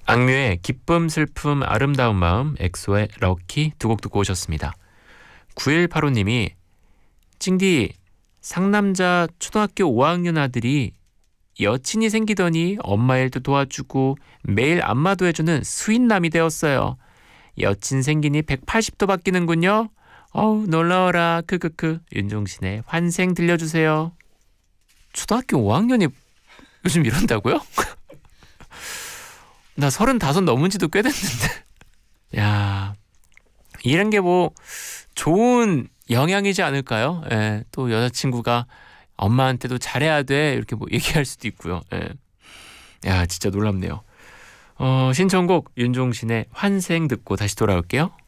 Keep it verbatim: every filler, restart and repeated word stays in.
악뮤의 기쁨, 슬픔, 아름다운 마음, 엑소의 럭키 두 곡 듣고 오셨습니다. 구일팔오님이 찡디 상남자 초등학교 오 학년 아들이 여친이 생기더니 엄마 일도 도와주고 매일 안마도 해주는 스윗남이 되었어요. 여친 생기니 백팔십 도 바뀌는군요. 어우 놀라워라 크크크. 윤종신의 환생 들려주세요. 초등학교 오 학년이 요즘 이런다고요? 나 서른다섯 넘은 지도 꽤 됐는데. 야, 이런 게 뭐 좋은 영향이지 않을까요? 예, 또 여자친구가 엄마한테도 잘해야 돼 이렇게 뭐 얘기할 수도 있고요. 예. 야, 진짜 놀랍네요. 어, 신청곡 윤종신의 환생 듣고 다시 돌아올게요.